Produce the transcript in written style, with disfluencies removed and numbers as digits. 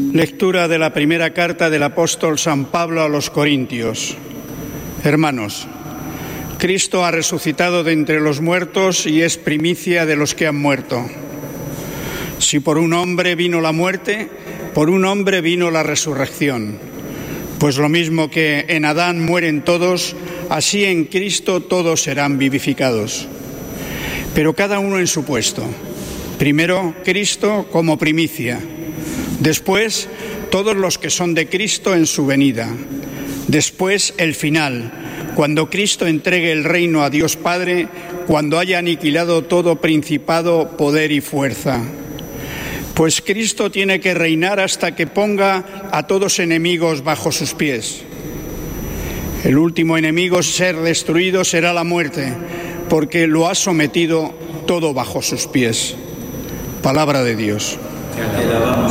Lectura de la primera carta del apóstol San Pablo a los Corintios. Hermanos, Cristo ha resucitado de entre los muertos y es primicia de los que han muerto. Si por un hombre vino la muerte, por un hombre vino la resurrección. Pues lo mismo que en Adán mueren todos, así en Cristo todos serán vivificados. Pero cada uno en su puesto. Primero, Cristo como primicia. Después, todos los que son de Cristo en su venida. Después, el final, cuando Cristo entregue el reino a Dios Padre, cuando haya aniquilado todo principado, poder y fuerza. Pues Cristo tiene que reinar hasta que ponga a todos enemigos bajo sus pies. El último enemigo a ser destruido será la muerte, porque lo ha sometido todo bajo sus pies. Palabra de Dios. Te alabamos,